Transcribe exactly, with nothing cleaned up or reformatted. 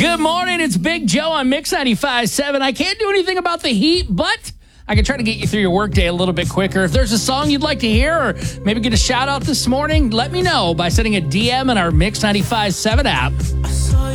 Good morning. It's Big Joe on Mix ninety-five point seven. I can't do anything about the heat, but I can try to get you through your workday a little bit quicker. If there's a song you'd like to hear or maybe get a shout out this morning, let me know by sending a D M in our Mix ninety-five point seven app.